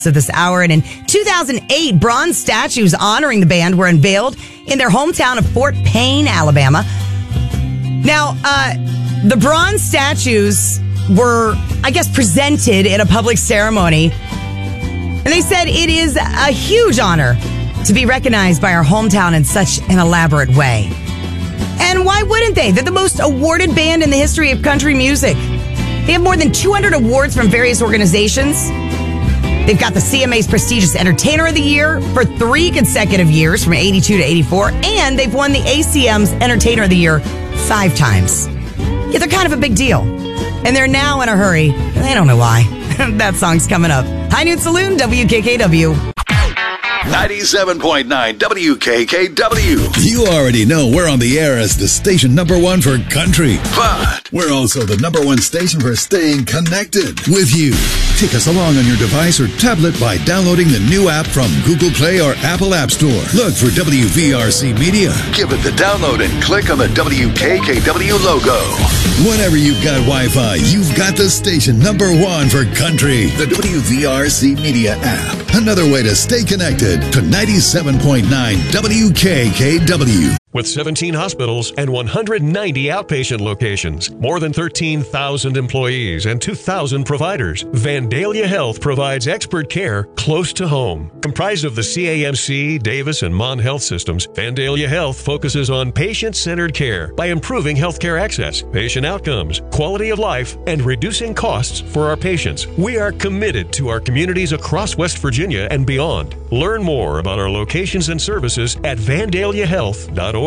of this hour. And in 2008, bronze statues honoring the band were unveiled in their hometown of Fort Payne, Alabama. Now, the bronze statues were, I guess, presented in a public ceremony. And they said it is a huge honor to be recognized by our hometown in such an elaborate way. And why wouldn't they? They're the most awarded band in the history of country music. They have more than 200 awards from various organizations. They've got the CMA's prestigious Entertainer of the Year for 3 consecutive years, from 82 to 84. And they've won the ACM's Entertainer of the Year 5 times. Yeah, they're kind of a big deal. And they're now in a hurry. They don't know why. That song's coming up. High Noon Saloon, WKKW. 97.9 WKKW. You already know we're on the air as the station #1 for country. But we're also the #1 station for staying connected with you. Take us along on your device or tablet by downloading the new app from Google Play or Apple App Store. Look for WVRC Media. Give it the download and click on the WKKW logo. Whenever you've got Wi-Fi, you've got the station #1 for country. The WVRC Media app. Another way to stay connected to 97.9 WKKW. With 17 hospitals and 190 outpatient locations, more than 13,000 employees and 2,000 providers, Vandalia Health provides expert care close to home. Comprised of the CAMC, Davis, and Mon Health systems, Vandalia Health focuses on patient-centered care by improving healthcare access, patient outcomes, quality of life, and reducing costs for our patients. We are committed to our communities across West Virginia and beyond. Learn more about our locations and services at vandaliahealth.org.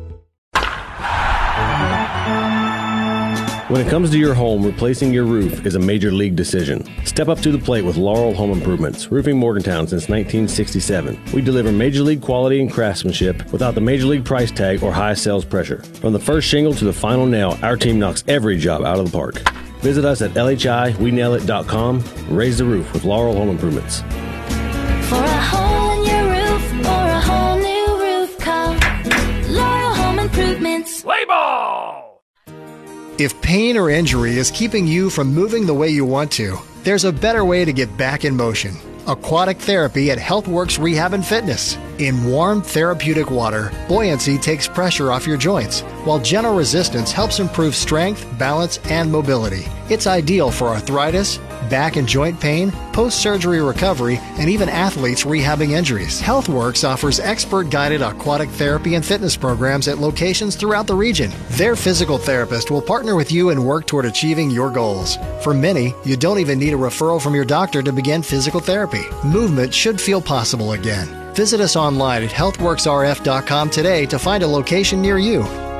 When it comes to your home, replacing your roof is a major league decision. Step up to the plate with Laurel Home Improvements, roofing Morgantown since 1967. We deliver major league quality and craftsmanship without the major league price tag or high sales pressure. From the first shingle to the final nail, our team knocks every job out of the park. Visit us at LHIWeNailIt.com and raise the roof with Laurel Home Improvements. For a hole in your roof or a whole new roof, call Laurel Home Improvements. Play ball! If pain or injury is keeping you from moving the way you want to, there's a better way to get back in motion. Aquatic therapy at HealthWorks Rehab and Fitness. In warm, therapeutic water, buoyancy takes pressure off your joints, while gentle resistance helps improve strength, balance, and mobility. It's ideal for arthritis, back and joint pain, post-surgery recovery, and even athletes rehabbing injuries. HealthWorks offers expert-guided aquatic therapy and fitness programs at locations throughout the region. Their physical therapist will partner with you and work toward achieving your goals. For many, you don't even need a referral from your doctor to begin physical therapy. Movement should feel possible again. Visit us online at healthworksrf.com today to find a location near you.